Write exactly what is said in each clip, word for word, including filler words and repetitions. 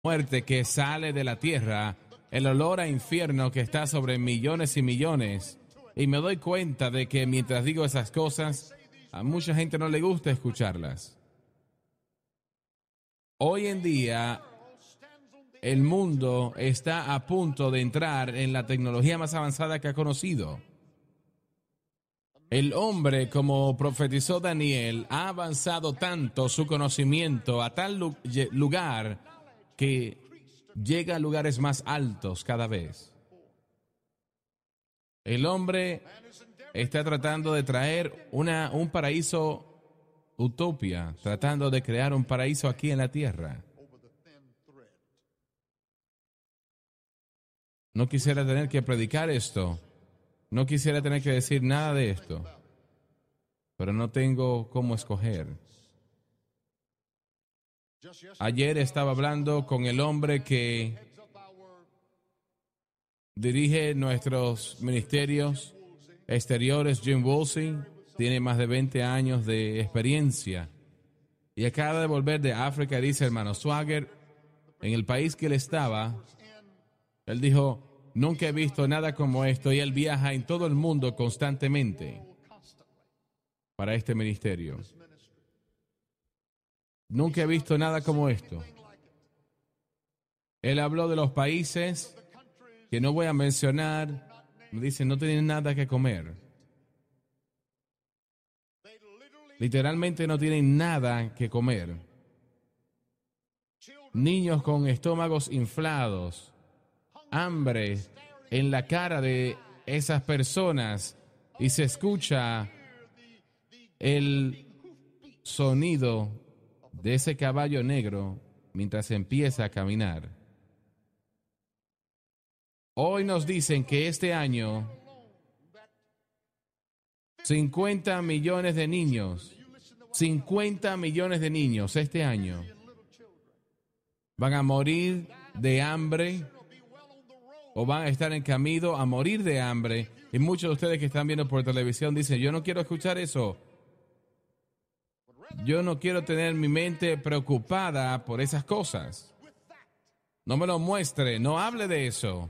muerte que sale de la tierra, el olor a infierno que está sobre millones y millones. Y me doy cuenta de que mientras digo esas cosas, a mucha gente no le gusta escucharlas. Hoy en día, el mundo está a punto de entrar en la tecnología más avanzada que ha conocido. El hombre, como profetizó Daniel, ha avanzado tanto su conocimiento a tal lugar que llega a lugares más altos cada vez. El hombre está tratando de traer una, un paraíso utopia, tratando de crear un paraíso aquí en la tierra. No quisiera tener que predicar esto. No quisiera tener que decir nada de esto. Pero no tengo cómo escoger. Ayer estaba hablando con el hombre que dirige nuestros ministerios exteriores, Jim Woolsey. Tiene más de veinte años de experiencia. Y acaba de volver de África, dice hermano Swagger, en el país que él estaba. Él dijo, nunca he visto nada como esto, y él viaja en todo el mundo constantemente para este ministerio. Nunca he visto nada como esto. Él habló de los países que no voy a mencionar. Me dicen, no tienen nada que comer. Literalmente no tienen nada que comer. Niños con estómagos inflados, hambre en la cara de esas personas, y se escucha el sonido de ese caballo negro mientras empieza a caminar. Hoy nos dicen que este año cincuenta millones de niños, cincuenta millones de niños este año van a morir de hambre o van a estar en camino a morir de hambre. Y muchos de ustedes que están viendo por televisión dicen, yo no quiero escuchar eso. Yo no quiero tener mi mente preocupada por esas cosas. No me lo muestre, no hable de eso.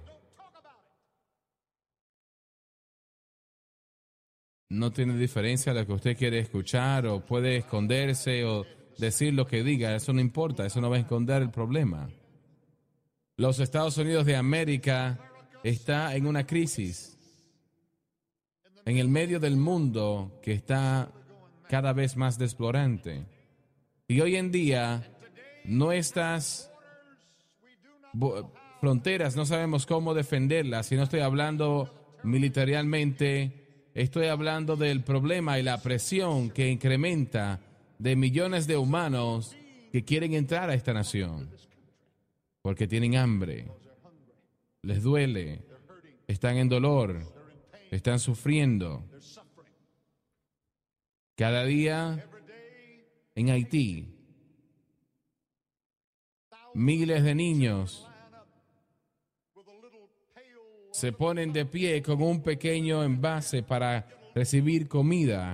No tiene diferencia lo que usted quiere escuchar, o puede esconderse o decir lo que diga. Eso no importa, eso no va a esconder el problema. Los Estados Unidos de América está en una crisis, en el medio del mundo que está cada vez más desplorante. Y hoy en día, nuestras fronteras no sabemos cómo defenderlas. Y no estoy hablando militarmente, estoy hablando del problema y la presión que incrementa de millones de humanos que quieren entrar a esta nación. Porque tienen hambre, les duele, están en dolor, están sufriendo. Cada día en Haití, miles de niños se ponen de pie con un pequeño envase para recibir comida.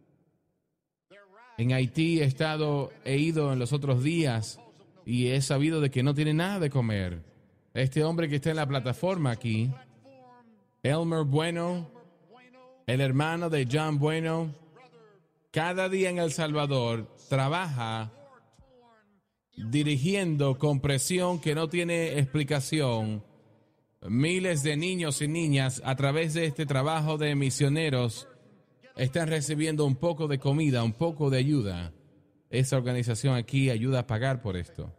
En Haití he estado, he ido en los otros días y he sabido de que no tiene nada de comer. Este hombre que está en la plataforma aquí, Elmer Bueno, el hermano de John Bueno, cada día en El Salvador trabaja dirigiendo con presión que no tiene explicación. Miles de niños y niñas a través de este trabajo de misioneros están recibiendo un poco de comida, un poco de ayuda. Esa organización aquí ayuda a pagar por esto.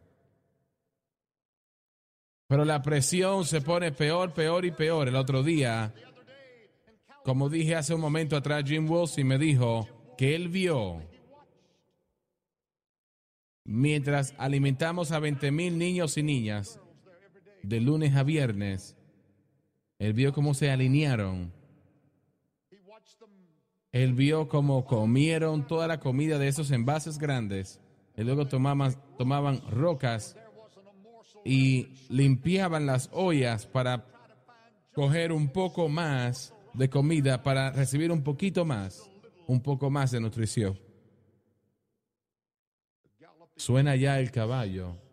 Pero la presión se pone peor, peor y peor. El otro día, como dije hace un momento atrás, Jim Woolsey me dijo que él vio, mientras alimentamos a veinte mil niños y niñas, de lunes a viernes, él vio cómo se alinearon. Él vio cómo comieron toda la comida de esos envases grandes y luego tomaban, tomaban rocas y limpiaban las ollas para coger un poco más de comida, para recibir un poquito más, un poco más de nutrición. Suena ya el caballo.